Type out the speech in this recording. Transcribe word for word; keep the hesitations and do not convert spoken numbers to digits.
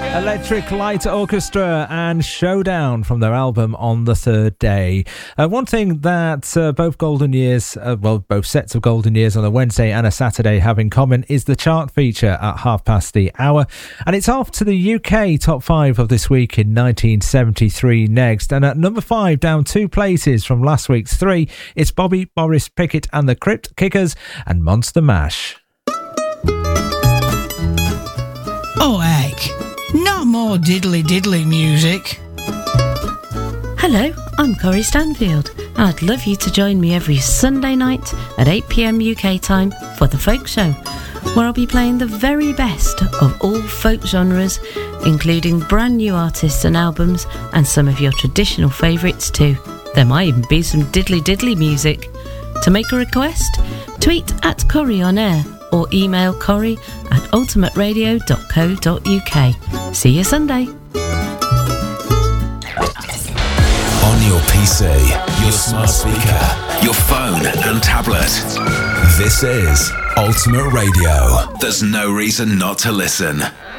Electric Light Orchestra and Showdown from their album On the Third Day. Uh, one thing that uh, both Golden Years, uh, well, both sets of Golden Years on a Wednesday and a Saturday have in common is the chart feature at half past the hour. And it's off to the U K top five of this week in nineteen seventy-three next. And at number five, down two places from last week's three, it's Bobby, Boris Pickett and the Crypt Kickers and Monster Mash. Oh, heck. Not more diddly diddly music. Hello, I'm Corrie Stanfield. I'd love you to join me every Sunday night at eight p m U K time for The Folk Show, where I'll be playing the very best of all folk genres, including brand new artists and albums, and some of your traditional favourites too. There might even be some diddly diddly music. To make a request, tweet at Corrie on air or email Corrie at ultimate radio dot co dot U K. See you Sunday. On your P C, your smart speaker, your phone and tablet. This is Ultimate Radio. There's no reason not to listen.